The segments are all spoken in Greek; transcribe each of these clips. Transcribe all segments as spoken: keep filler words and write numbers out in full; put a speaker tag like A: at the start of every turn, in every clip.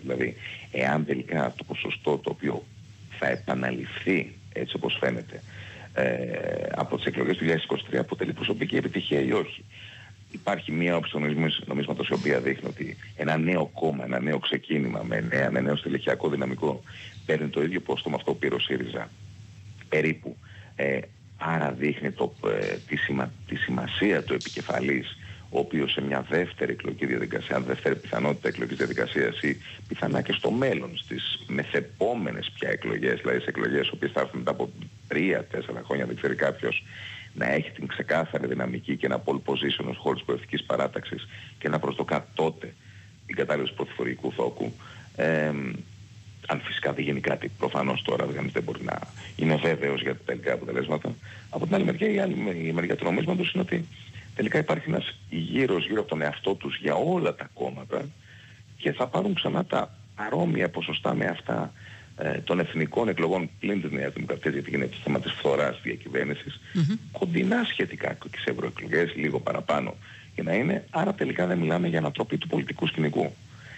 A: Δηλαδή, εάν τελικά το ποσοστό το οποίο θα επαναληφθεί έτσι όπως φαίνεται ε, από τις εκλογές του δύο χιλιάδες είκοσι τρία αποτελεί προσωπική επιτυχία ή όχι. Υπάρχει μία όψη των νομίσματος η οποία δείχνει ότι ένα νέο κόμμα, ένα νέο ξεκίνημα με, νέα, με νέο στελεχειακό δυναμικό παίρνει το ίδιο ποσοστό με αυτό που πήρε ο ΣΥΡΙΖΑ περίπου. Ε, άρα δείχνει το, ε, τη, σημα, τη σημασία του επικεφαλής, ο οποίος σε μια δεύτερη εκλογική διαδικασία, δεύτερη πιθανότητα εκλογικής διαδικασίας ή πιθανά και στο μέλλον στις μεθεπόμενες πια εκλογές, δηλαδή σε εκλογές οποίες θα έρθουν μετά από τρία τέσσερα χρόνια, δεν ξέρει κάποιος, να έχει την ξεκάθαρη δυναμική και ένα pole position ως χώρος προεδρικής παράταξης και να προσδοκά τότε την κατάλληλη του πρωθυπουργικού θόκου. Ε, αν φυσικά δεν γίνει κάτι, προφανώς τώρα δεν μπορεί να είναι βέβαιος για τα τελικά αποτελέσματα. Από την άλλη μεριά, η άλλη η μεριά του νομίσματος είναι ότι τελικά υπάρχει ένας γύρος γύρω από τον εαυτό τους για όλα τα κόμματα και θα πάρουν ξανά τα παρόμοια ποσοστά με αυτά ε, των εθνικών εκλογών πλην της Νέας Δημοκρατίας, γιατί γίνεται το θέμα της φθοράς διακυβέρνησης, mm-hmm. κοντινά σχετικά και σε ευρωεκλογές, λίγο παραπάνω για να είναι. Άρα τελικά δεν μιλάμε για ανατροπή του πολιτικού σκηνικού.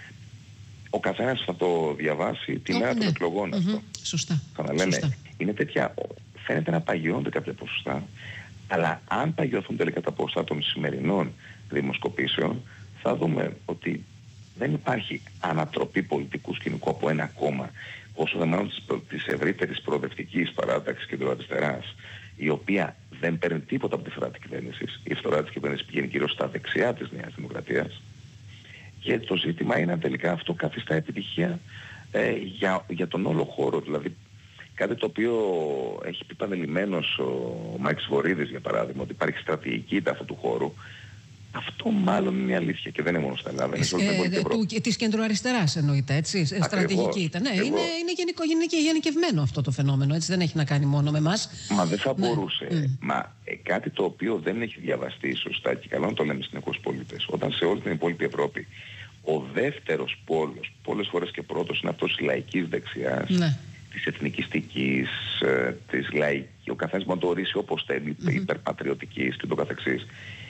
A: Ο καθένας θα το διαβάσει τη μέρα oh, των ναι. εκλογών mm-hmm. αυτό.
B: Σωστά.
A: Ξαναλέμε,
B: Σωστά.
A: είναι τέτοια, φαίνεται να παγιώνται κάποια ποσοστά, αλλά αν παγιωθούν τελικά τα ποσοστά των σημερινών δημοσκοπήσεων, θα δούμε ότι δεν υπάρχει ανατροπή πολιτικού σκηνικού από ένα κόμμα, όσο δεν μάλλον της, της ευρύτερης προοδευτικής παράταξης κεντροαριστεράς, η οποία δεν παίρνει τίποτα από τη φθορά της κυβέρνησης. Η φθορά της κυβέρνησης πηγαίνει κυρίως στα δεξιά της Νέας Δημοκρατίας. Και το ζήτημα είναι αν τελικά αυτό καθιστά επιτυχία ε, για, για τον όλο χώρο. Δηλαδή, κάτι το οποίο έχει πει πανελειμμένος ο Μάκης Βορίδης, για παράδειγμα, ότι υπάρχει στρατηγική αυτού του χώρου. Αυτό μάλλον είναι η αλήθεια και δεν είναι μόνο στα Ελλάδα. Είναι σε όλη την υπόλοιπη Ευρώπη.
B: Της κεντροαριστεράς εννοείται, έτσι. Ακριβώς, στρατηγική ήταν. Ναι, είναι, είναι, γενικο, είναι γενικευμένο αυτό το φαινόμενο, έτσι. Δεν έχει να κάνει μόνο με εμάς.
A: Μα δεν θα ναι. μπορούσε.
B: Mm.
A: Μα ε, κάτι το οποίο δεν έχει διαβαστεί σωστά και καλό να το λέμε συνεχώς πολίτες. Όταν σε όλη την υπόλοιπη Ευρώπη ο δεύτερος πόλος, πολλές φορές και πρώτος, είναι αυτός της λαϊκής δεξιάς. Ναι. Της εθνικιστικής, ε, της λαϊκής, ο καθένας μπορεί να το ορίσει όπως θέλει, mm-hmm. υπερπατριωτικής και το καθεξής,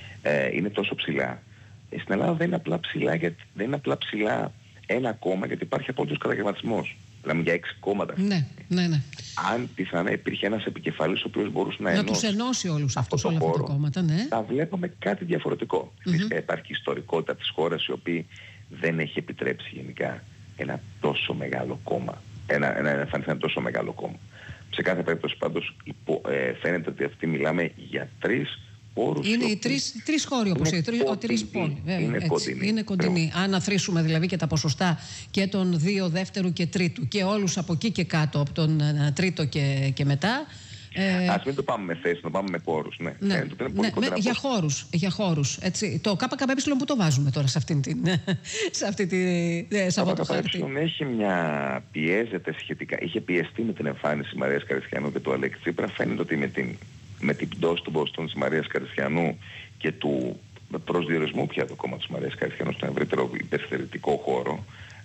A: ε, είναι τόσο ψηλά. Ε, στην Ελλάδα δεν είναι απλά ψηλά, γιατί, δεν είναι απλά ψηλά ένα κόμμα, γιατί υπάρχει απόλυτος καταγερματισμός. Μιλάμε για έξι κόμματα.
B: Ναι, ναι, ναι.
A: Αν πιθανά υπήρχε ένας επικεφαλής ο οποίος μπορούσε να,
B: να
A: ενώσει,
B: τους ενώσει όλους αυτούς όλα αυτά τα κόμματα, ναι.
A: θα βλέπαμε κάτι διαφορετικό. Mm-hmm. Φυσικά υπάρχει ιστορικότητα της χώρας η οποία δεν έχει επιτρέψει γενικά ένα τόσο μεγάλο κόμμα. Ένα, ένα, ένα, ένα τόσο μεγάλο κόμμα. Σε κάθε περίπτωση πάντως υπο, ε, φαίνεται ότι αυτοί μιλάμε για τρεις όρους.
B: Είναι οι τρεις, τρεις χώροι όπως είναι, ο τρεις πόλοι.
A: Είναι κοντινή.
B: Είναι κοντινή. Αν αθροίσουμε δηλαδή και τα ποσοστά και των δύο δεύτερου και τρίτου και όλους από εκεί και κάτω, από τον uh, τρίτο και, και μετά.
A: Ε, Ας μην το πάμε με θέση, το πάμε με χώρους. Ναι,
B: ναι,
A: ε, το ναι,
B: με, για χώρους. Για χώρους έτσι. Το ΚΚΕ που το βάζουμε τώρα σε αυτήν την. σε αυτή τη. Σε αυτό το χάρτη.
A: έχει μια. Πιέζεται σχετικά. Είχε πιεστεί με την εμφάνιση της Μαρίας Καριστιανού και του Αλέξη Τσίπρα. Φαίνεται ότι με την, με την πτώση των ποσοστών της Μαρίας Καριστιανού και του προσδιορισμού πια του κόμματος της Μαρίας Καριστιανού στον ευρύτερο υπερθερητικό χώρο,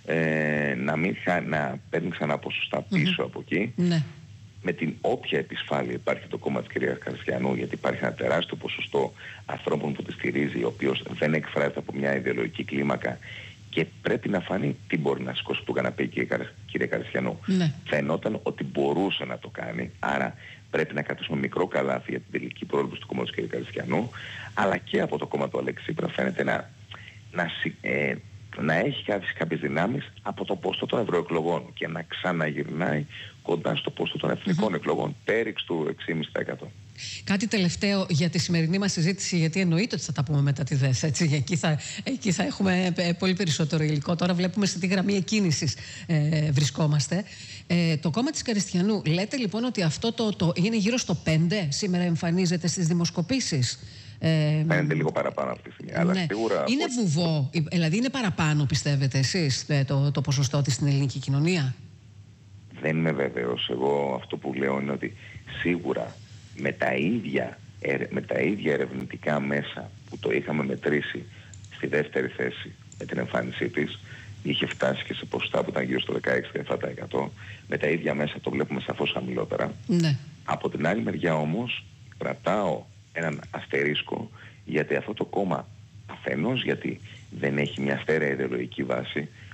A: ε, να, μην, να παίρνει ξανά ποσοστά πίσω mm-hmm. από εκεί.
B: Ναι.
A: Με την όποια επισφάλεια υπάρχει το κόμμα της κυρίας Καριστιανού, γιατί υπάρχει ένα τεράστιο ποσοστό ανθρώπων που τη στηρίζει, ο οποίος δεν εκφράζεται από μια ιδεολογική κλίμακα και πρέπει να φανεί τι μπορεί να σηκώσει από το καναπέ η κυρία Καριστιανού. Ναι. Φαινόταν ότι μπορούσε να το κάνει, άρα πρέπει να κρατήσουμε μικρό καλάθι για την τελική πρόληψη του κόμματος της κυρίας Καριστιανού, αλλά και από το κόμμα του Αλέξη Τσίπρα φαίνεται να, να, ε, να έχει κάποιες, κάποιες δυνάμεις από το ποσοστό των ευρωεκλογών και να ξαναγυρνάει κοντά στο ποσοστό των εθνικών mm-hmm. εκλογών, πέριξ του έξι κόμμα πέντε τοις εκατό.
B: Κάτι τελευταίο για τη σημερινή μας συζήτηση, γιατί εννοείται ότι θα τα πούμε μετά τη ΔΕΣ, έτσι, εκεί θα, εκεί θα έχουμε πολύ περισσότερο υλικό. Τώρα βλέπουμε σε τι γραμμή εκκίνησης ε, βρισκόμαστε. Ε, το κόμμα της Καριστιανού, λέτε λοιπόν ότι αυτό το, το είναι γύρω στο πέντε, σήμερα εμφανίζεται στις δημοσκοπήσεις.
A: Ε, Φαίνεται λίγο παραπάνω αυτή τη στιγμή, ναι. αλλά σίγουρα...
B: Είναι βουβό, δηλαδή είναι παραπάνω, πιστεύετε εσείς, το, το ποσοστό της στην ελληνική κοινωνία?
A: Δεν είμαι βέβαιος. Εγώ αυτό που λέω είναι ότι σίγουρα με τα ίδια, με τα ίδια ερευνητικά μέσα που το είχαμε μετρήσει στη δεύτερη θέση με την εμφάνισή της, είχε φτάσει και σε ποσοστά που ήταν γύρω στο δεκαέξι με δεκαεπτά τοις εκατό. Με τα ίδια μέσα το βλέπουμε σαφώς χαμηλότερα.
B: Ναι.
A: Από την άλλη μεριά όμως κρατάω έναν αστερίσκο, γιατί αυτό το κόμμα, αφενός γιατί δεν έχει μια στέρεα ιδεολογική βάση,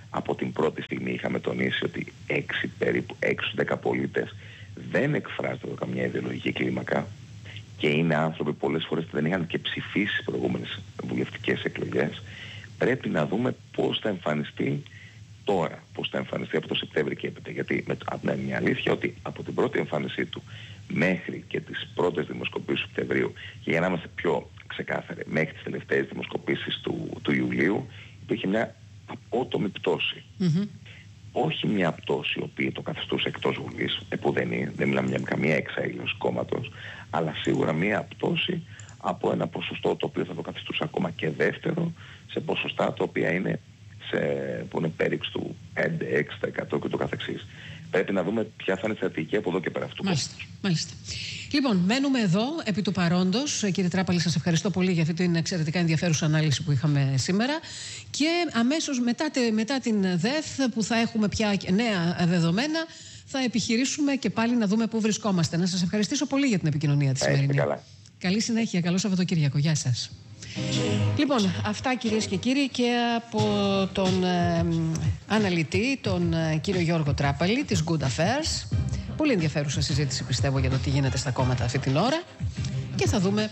A: Από την πρώτη στιγμή είχαμε τονίσει ότι έξι περίπου έξι στους δέκα πολίτες δεν εκφράζονται από καμιά ιδεολογική κλίμακα και είναι άνθρωποι πολλές φορές που δεν είχαν και ψηφίσει στις προηγούμενες βουλευτικές εκλογές. Πρέπει να δούμε πώς θα εμφανιστεί τώρα, πώς θα εμφανιστεί από το Σεπτέμβρη και έπειτα. Γιατί με μια αλήθεια ότι από την πρώτη εμφάνισή του μέχρι και τις πρώτες δημοσκοπήσεις του Σεπτεμβρίου, και για να είμαστε πιο ξεκάθαροι, μέχρι τις τελευταίες δημοσκοπήσεις του, του Ιουλίου, υπήρχε μια απότομη πτώση. Mm-hmm. Όχι μια πτώση η οποία το καθιστούσε εκτός Βουλής, επουδενή, δεν μιλάμε για καμία εξαήλωση κόμματος, αλλά σίγουρα μια πτώση από ένα ποσοστό το οποίο θα το καθιστούσε ακόμα και δεύτερο, σε ποσοστά τα οποία είναι, σε, που είναι πέριξ του πέντε με έξι τοις εκατό και το καθεξής. Πρέπει να δούμε ποια θα είναι η στρατηγική από εδώ και πέρα αυτού.
B: Μάλιστα, μάλιστα. Λοιπόν, μένουμε εδώ επί του παρόντος. Κύριε Τράπαλη, σας ευχαριστώ πολύ για αυτή την εξαιρετικά ενδιαφέρουσα ανάλυση που είχαμε σήμερα. Και αμέσως μετά, μετά την ΔΕΘ, που θα έχουμε πια νέα δεδομένα, θα επιχειρήσουμε και πάλι να δούμε πού βρισκόμαστε. Να σας ευχαριστήσω πολύ για την επικοινωνία τη σημερινή.
A: Καλά.
B: Καλή συνέχεια. Καλό Σαββατοκύριακο. Γεια σας. Λοιπόν, αυτά κυρίες και κύριοι και από τον ε, αναλυτή, τον ε, κύριο Γιώργο Τράπαλη της Good Affairs. Πολύ ενδιαφέρουσα συζήτηση, πιστεύω, για το τι γίνεται στα κόμματα αυτή την ώρα, και θα δούμε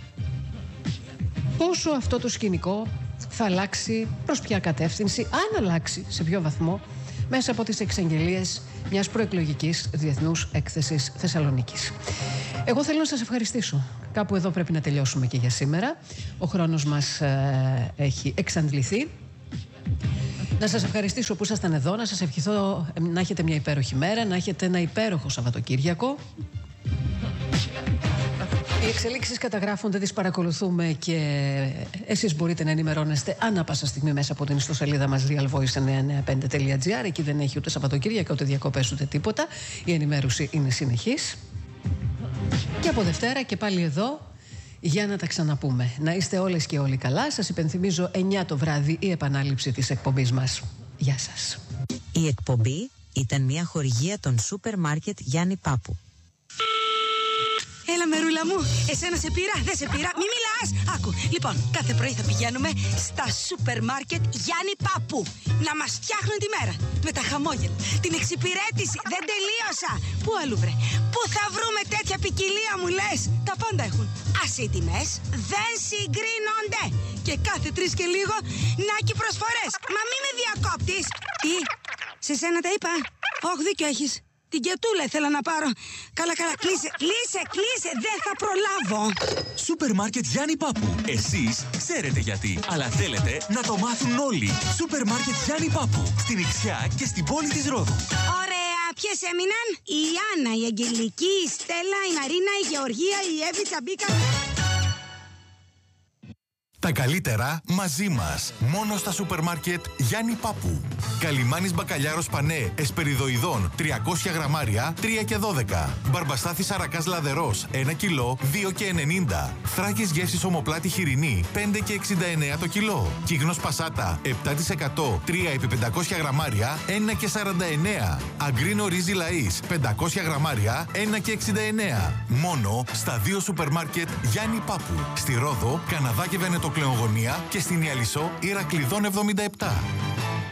B: πόσο αυτό το σκηνικό θα αλλάξει, προς ποια κατεύθυνση, αν αλλάξει, σε ποιο βαθμό, μέσα από τις εξαγγελίες μιας προεκλογικής διεθνούς έκθεσης Θεσσαλονίκης. Εγώ θέλω να σας ευχαριστήσω. Κάπου εδώ πρέπει να τελειώσουμε και για σήμερα. Ο χρόνος μας ε, έχει εξαντληθεί. Να σας ευχαριστήσω που ήσασταν εδώ, να σας ευχηθώ να έχετε μια υπέροχη μέρα, να έχετε ένα υπέροχο Σαββατοκύριακο. Οι εξελίξεις καταγράφονται, τις παρακολουθούμε και εσείς μπορείτε να ενημερώνεστε ανά πάσα στιγμή μέσα από την ιστοσελίδα μας real voice εννιά εννιά πέντε τελεία τζι άρ. Εκεί δεν έχει ούτε Σαββατοκύριακο, ούτε διακοπές, ούτε τίποτα. Η ενημέρωση είναι συνεχής. Και από Δευτέρα και πάλι εδώ για να τα ξαναπούμε. Να είστε όλες και όλοι καλά. Σας υπενθυμίζω εννιά το βράδυ η επανάληψη της εκπομπής μας. Γεια σας.
C: Η εκπομπή ήταν μια χορηγία των σούπερ μάρκετ Γιάννη Πάπου.
D: Έλα μερούλα μου, εσένα σε πήρα, δεν σε πήρα, μη μιλάς. Άκου, λοιπόν, κάθε πρωί θα πηγαίνουμε στα σούπερ μάρκετ Γιάννη Πάπου να μας φτιάχνουν τη μέρα. Με τα χαμόγελα, την εξυπηρέτηση, δεν τελείωσα. Πού αλλού βρε, πού θα βρούμε τέτοια ποικιλία μου λες. Τα πάντα έχουν. Ας οι τιμές δεν συγκρίνονται. Και κάθε τρεις και λίγο, νάκι προσφορές. Μα μη με διακόπτεις. Τι, σε σένα τα είπα. Όχι, δίκιο έχεις. Την κετούλα ήθελα να πάρω. Καλά, καλά, κλείσε, κλείσε, κλείσε, δεν θα προλάβω.
E: Σούπερ μάρκετ Γιάννη Πάπου. Εσείς ξέρετε γιατί, αλλά θέλετε να το μάθουν όλοι. Σούπερ μάρκετ Γιάννη Πάπου. Στην Ιξιά και στην πόλη της Ρόδου.
D: Ωραία, ποιες έμειναν? Η Άννα, η Αγγελική, η Στέλλα, η Μαρίνα, η Γεωργία, η Εύη, Τσαμπίκα.
E: Τα καλύτερα μαζί μας. Μόνο στα σούπερ μάρκετ Γιάννη Πάπου. Καλιμάνης μπακαλιάρος πανέ εσπεριδοειδών τριακόσια γραμμάρια τρία και δώδεκα. Μπαρμπαστάθης αρακάς λαδερός ένα κιλό δύο και ενενήντα. Θράκες γεύσης ομοπλάτη χοιρινή πέντε και εξήντα εννέα το κιλό. Κύγνος πασάτα επτά τοις εκατό τρία επί πεντακόσια γραμμάρια ένα και σαράντα εννέα. Αγκρίνο ρύζι λαΐς πεντακόσια γραμμάρια ένα και εξήντα εννέα. Μόνο στα δύο σούπερ μάρκετ Γιάννη Πάπου. Στη Ρόδο, Καναδά και Βενετοκλεογωνία και στην Ιαλισσό Ηρακλειδών εβδομήντα επτά.